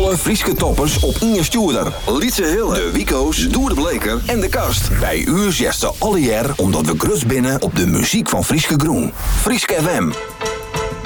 Alle Frieske toppers op Inge Stuurder. Lietse Hille, de Wico's, Doer de Bleker en de Kast. Bij u zegt ze alle jaar omdat we grut binnen op de muziek van Frieske Groen. Frieske FM.